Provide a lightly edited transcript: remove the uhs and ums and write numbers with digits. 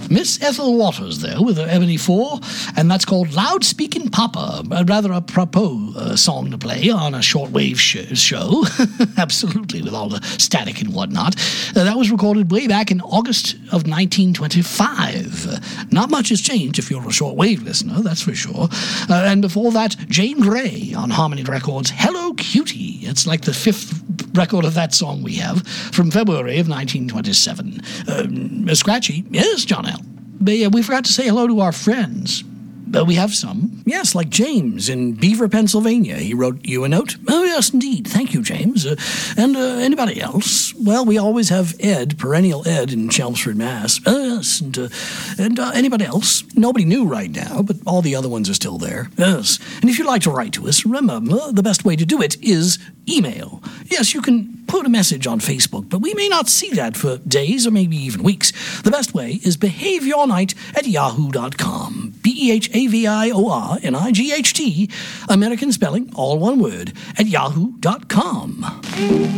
Miss Ethel Waters there with her Ebony 4, and that's called Loudspeaking Papa, rather a propos song to play on a shortwave show, absolutely, with all the static and whatnot. That was recorded way back in August of 1925. Not much has changed if you're a shortwave listener, that's for sure. And before that, Jane Grey on Harmony Records, Hello Cutie. It's like the fifth record of that song we have from February of 1927. Scratchy, yes, John L. But we forgot to say hello to our friends. We have some. Yes, like James in Beaver, Pennsylvania. He wrote you a note. Oh, yes, indeed. Thank you, James. And anybody else? Well, we always have Ed, perennial Ed in Chelmsford, Mass. Yes, and anybody else? Nobody new right now, but all the other ones are still there. Yes. And if you'd like to write to us, remember, the best way to do it is email. Yes, you can put a message on Facebook, but we may not see that for days or maybe even weeks. The best way is behaviornight@yahoo.com. BEHAVIORNIGHT, American spelling, all one word, at yahoo.com.